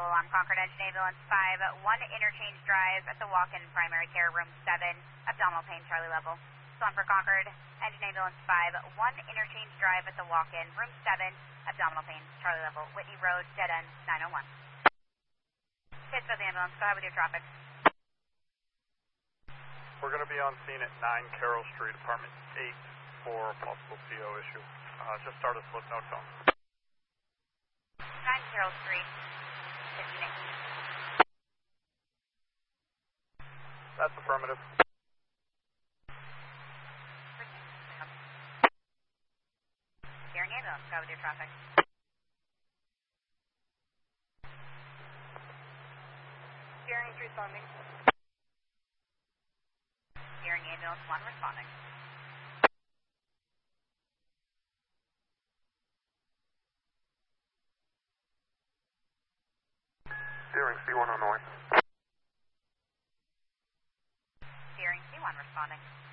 Kilo Alarm, Concord Engine Ambulance 5, 1 Interchange Drive at the walk-in primary care, room 7, abdominal pain, Charlie level. So on for Concord Engine Ambulance 5, 1 Interchange Drive at the walk-in, room 7, abdominal pain, Charlie level. Whitney Road, dead end, 901. Hits of the ambulance, go ahead with your traffic. We're going to be on scene at 9 Carroll Street, apartment 8, for a possible CO issue. Just start a slip note tone. 9 Carroll Street, 1518. That's affirmative. Hearing ambulance, go with your traffic. Hearing responding. Hearing ambulance 1 responding. Hearing C1 on the line. Hearing C1 responding.